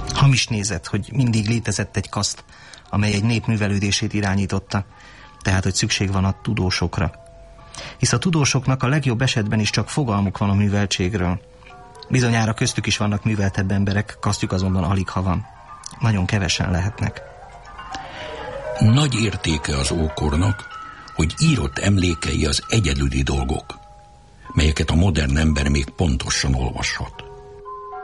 Hamis nézet, hogy mindig létezett egy kaszt, amely egy nép művelődését irányította, tehát hogy szükség van a tudósokra. Hisz a tudósoknak a legjobb esetben is csak fogalmuk van a műveltségről. Bizonyára köztük is vannak műveltebb emberek, kasztjuk azonban alig ha van. Nagyon kevesen lehetnek. Nagy értéke az ókornak, hogy írott emlékei az egyedüli dolgok, melyeket a modern ember még pontosan olvashat.